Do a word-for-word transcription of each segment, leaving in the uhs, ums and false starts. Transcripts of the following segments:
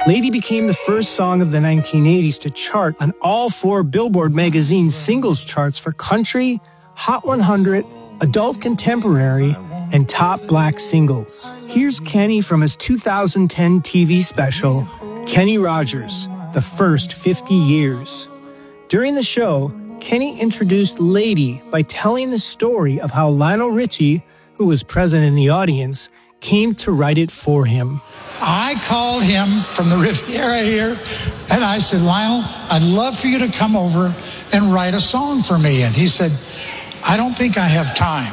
Lady became the first song of the nineteen eighties to chart on all four Billboard magazine singles charts for country, Hot one hundred, adult contemporary, and top black singles. Here's Kenny from his two thousand ten T V special, Kenny Rogers, The First fifty years. During the show, Kenny introduced Lady by telling the story of how Lionel Richie, who was present in the audience, came to write it for him. I called him from the Riviera here, and I said, Lionel, I'd love for you to come over and write a song for me. And he said, I don't think I have time.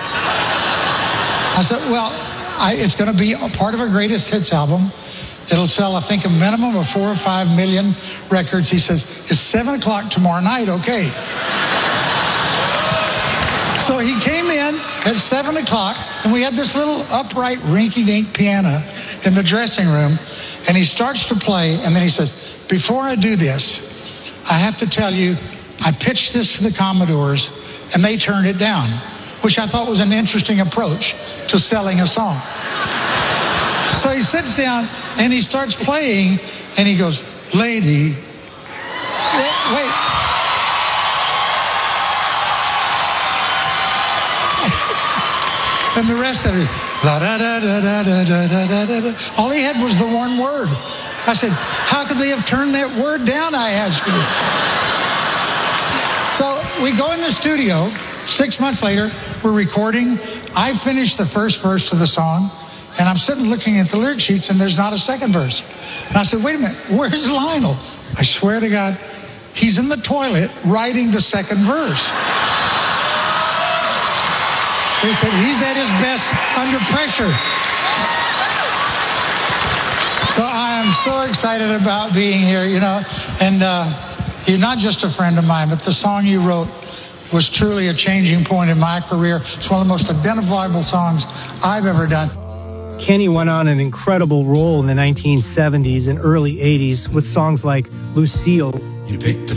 I said, well, I, it's going to be a part of a greatest hits album. It'll sell, I think, a minimum of four or five million records. He says, it's seven o'clock tomorrow night, okay. So he came in at seven o'clock, and we had this little upright rinky-dink piano in the dressing room, and he starts to play, and then he says, before I do this, I have to tell you, I pitched this to the Commodores, and they turned it down, which I thought was an interesting approach to selling a song. So he sits down, and he starts playing, and he goes, Lady, wait, wait. And the rest of it, la da da da da da da da da da. All he had was the one word. I said, how could they have turned that word down, I asked you. So we go in the studio. Six months later, we're recording. I finished the first verse of the song, and I'm sitting looking at the lyric sheets, and there's not a second verse. And I said, wait a minute, where's Lionel? I swear to God, he's in the toilet writing the second verse. They said he's at his best under pressure. So I am so excited about being here, you know. And uh, you're not just a friend of mine, but the song you wrote was truly a changing point in my career. It's one of the most identifiable songs I've ever done. Kenny went on an incredible role in the nineteen seventies and early eighties with songs like Lucille. You picked the